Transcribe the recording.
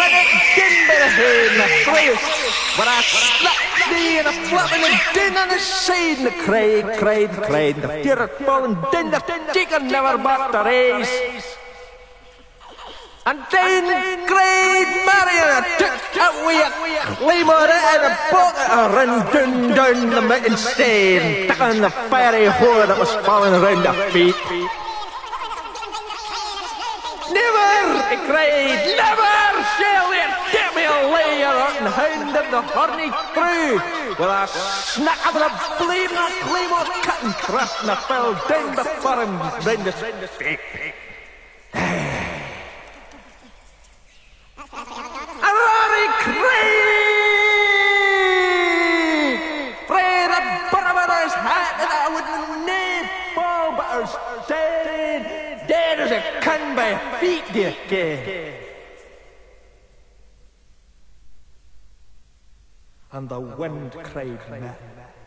ran it din by the head and the place. But I slapped thee and a flapping and din on the side and the cried. The fear had fallen din, the chicken never back to race. And then cried Marion, I took away a claymore and a bucket and ran down the mountain stair and took on the fiery whore that was falling round her feet. Never, he cried, never shall they get me a layer and hound of the horny crew. Well, I snapped up a flaming claymore cut and thrust and I fell down before him round his feet. And Rory cried! Prayed a bourbon his hat that I would nae fall but I was dead as a can by feet, dear gay. And the wind cried me.